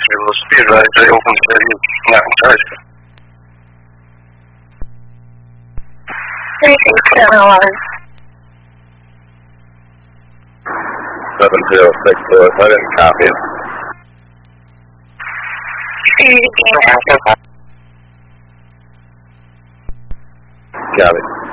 the speed rise, they open to you, not entirely. 3671. 7064, I didn't copy it. Copy.